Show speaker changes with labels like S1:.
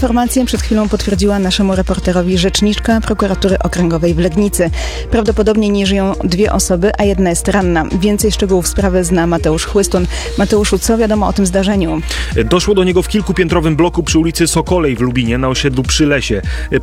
S1: Informację przed chwilą potwierdziła naszemu reporterowi rzeczniczka prokuratury okręgowej w Legnicy. Prawdopodobnie nie żyją 2 osoby, a 1 jest ranna. Więcej szczegółów sprawy zna Mateusz Chłystun. Mateuszu, co wiadomo o tym zdarzeniu?
S2: Doszło do niego w kilkupiętrowym bloku przy ulicy Sokolej w Lubinie na osiedlu Przy Lesie.